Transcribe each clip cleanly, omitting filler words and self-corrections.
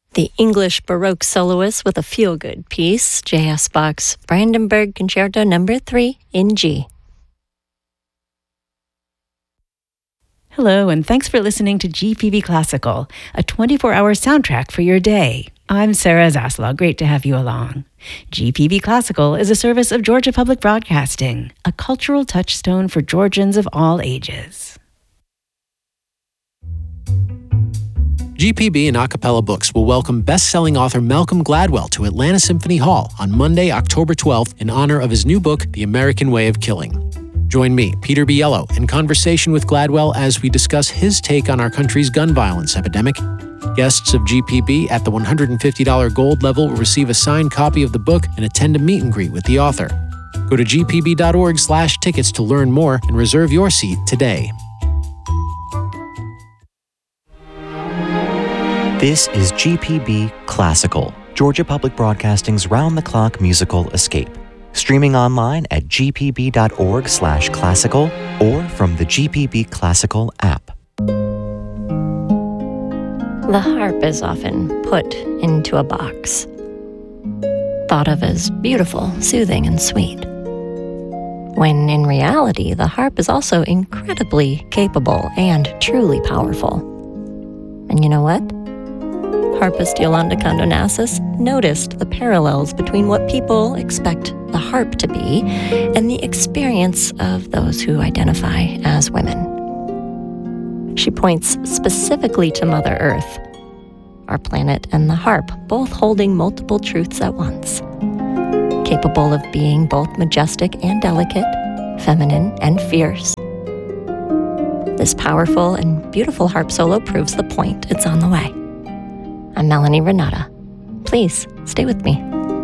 The English Baroque soloist with a feel-good piece, J.S. Bach's Brandenburg Concerto No. 3 in G. Hello, and thanks for listening to GPB Classical, a 24-hour soundtrack for your day. I'm Sarah Zaslaw. Great to have you along. GPB Classical is a service of Georgia Public Broadcasting, a cultural touchstone for Georgians of all ages. GPB and Acapella Books will welcome best-selling author Malcolm Gladwell to Atlanta Symphony Hall on Monday, October 12th in honor of his new book, The American Way of Killing. Join me, Peter Biello, in conversation with Gladwell as we discuss his take on our country's gun violence epidemic. Guests of GPB at the $150 gold level will receive a signed copy of the book and attend a meet and greet with the author. Go to gpb.org/tickets to learn more and reserve your seat today. This is GPB Classical, Georgia Public Broadcasting's round-the-clock musical escape. Streaming online at gpb.org/classical or from the GPB Classical app. The harp is often put into a box, thought of as beautiful, soothing, and sweet, when in reality the harp is also incredibly capable and truly powerful. And you know what? Harpist Yolanda Condonassis noticed the parallels between what people expect the harp to be and the experience of those who identify as women. She points specifically to Mother Earth, our planet, and the harp, both holding multiple truths at once, capable of being both majestic and delicate, feminine and fierce. This powerful and beautiful harp solo proves the point. It's on the way. I'm Melanie Renata. Please stay with me.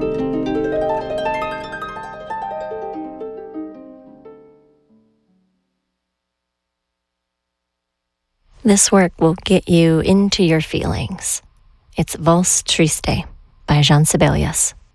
This work will get you into your feelings. It's Valse Triste by Jean Sibelius.